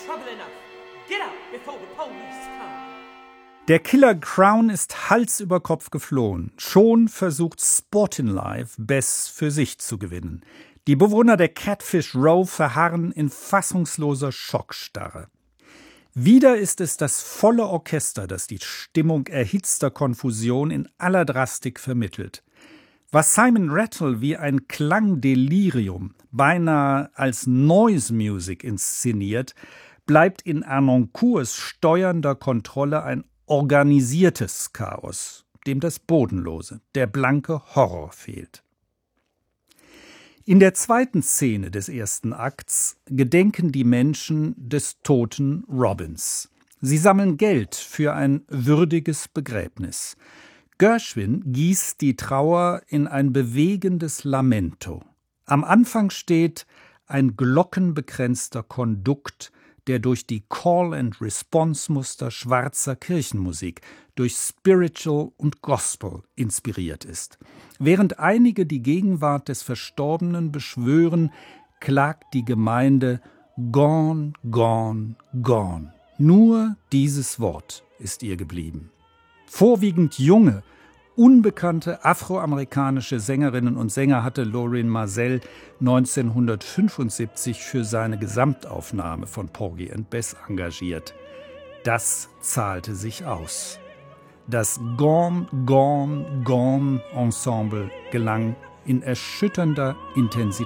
trouble enough. Get out before the police come. Der Killer Crown ist Hals über Kopf geflohen. Schon versucht Sportin' Life, Bess für sich zu gewinnen. Die Bewohner der Catfish Row verharren in fassungsloser Schockstarre. Wieder ist es das volle Orchester, das die Stimmung erhitzter Konfusion in aller Drastik vermittelt. Was Simon Rattle wie ein Klangdelirium, beinahe als Noise Music inszeniert, bleibt in Arnoncourts steuernder Kontrolle ein organisiertes Chaos, dem das Bodenlose, der blanke Horror fehlt. In der zweiten Szene des ersten Akts gedenken die Menschen des toten Robbins. Sie sammeln Geld für ein würdiges Begräbnis. Gershwin gießt die Trauer in ein bewegendes Lamento. Am Anfang steht ein glockenbekränzter Kondukt, der durch die Call-and-Response-Muster schwarzer Kirchenmusik, durch Spiritual und Gospel inspiriert ist. Während einige die Gegenwart des Verstorbenen beschwören, klagt die Gemeinde Gone, gone, gone. Nur dieses Wort ist ihr geblieben. Vorwiegend junge, unbekannte afroamerikanische Sängerinnen und Sänger hatte Lorin Maazel 1975 für seine Gesamtaufnahme von Porgy and Bess engagiert. Das zahlte sich aus. Das Gone, Gone, Gone Ensemble gelang in erschütternder Intensität.